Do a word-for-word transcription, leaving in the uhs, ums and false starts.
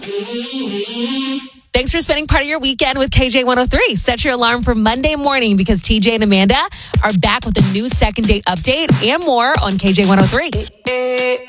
Thanks for spending part of your weekend with K J one oh three. Set your alarm for Monday morning because T J and Amanda are back with a new second date update and more on K J one oh three.